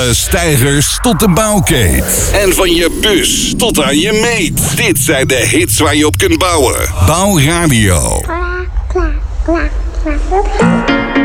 Stijgers tot de bouwkeet. En van je bus tot aan je meet. Dit zijn de hits waar je op kunt bouwen. Bouwradio.